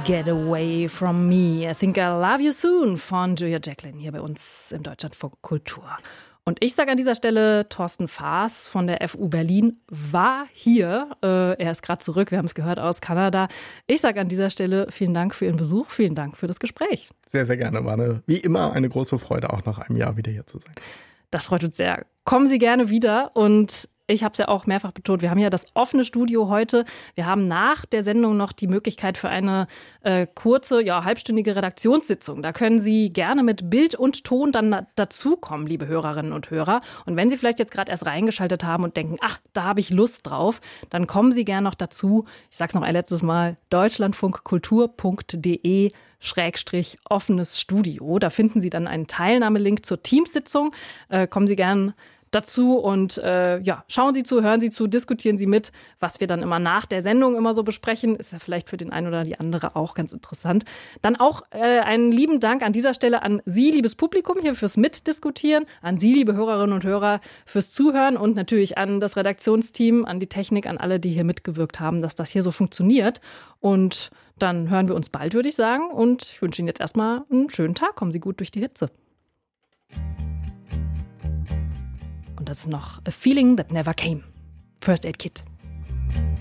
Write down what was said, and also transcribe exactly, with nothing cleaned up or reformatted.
Get Away From Me. I Think I'll Love You Soon von Julia Jacklin hier bei uns im Deutschlandfunk Kultur. Und ich sage an dieser Stelle, Thorsten Faas von der F U Berlin war hier. Äh, er ist gerade zurück, wir haben es gehört, aus Kanada. Ich sage an dieser Stelle vielen Dank für Ihren Besuch, vielen Dank für das Gespräch. Sehr, sehr gerne. War eine, wie immer eine große Freude, auch nach einem Jahr wieder hier zu sein. Das freut uns sehr. Kommen Sie gerne wieder und ich habe es ja auch mehrfach betont, wir haben ja das offene Studio heute. Wir haben nach der Sendung noch die Möglichkeit für eine äh, kurze, ja, halbstündige Redaktionssitzung. Da können Sie gerne mit Bild und Ton dann dazukommen, liebe Hörerinnen und Hörer. Und wenn Sie vielleicht jetzt gerade erst reingeschaltet haben und denken, ach, da habe ich Lust drauf, dann kommen Sie gerne noch dazu. Ich sage es noch ein letztes Mal, deutschlandfunkkultur punkt de Schrägstrich offenes Studio. Da finden Sie dann einen Teilnahmelink zur Teamsitzung. Äh, kommen Sie gerne dazu und äh, ja, schauen Sie zu, hören Sie zu, diskutieren Sie mit, was wir dann immer nach der Sendung immer so besprechen. Ist ja vielleicht für den einen oder die andere auch ganz interessant. Dann auch äh, einen lieben Dank an dieser Stelle an Sie, liebes Publikum, hier fürs Mitdiskutieren, an Sie, liebe Hörerinnen und Hörer, fürs Zuhören und natürlich an das Redaktionsteam, an die Technik, an alle, die hier mitgewirkt haben, dass das hier so funktioniert. Und dann hören wir uns bald, würde ich sagen. Und ich wünsche Ihnen jetzt erstmal einen schönen Tag. Kommen Sie gut durch die Hitze. Und das ist noch A Feeling That Never Came. First Aid Kit.